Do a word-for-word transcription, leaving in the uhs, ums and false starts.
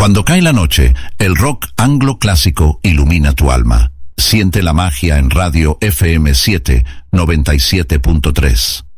Cuando cae la noche, el rock anglo clásico ilumina tu alma. Siente la magia en Radio F M siete noventa y siete punto tres.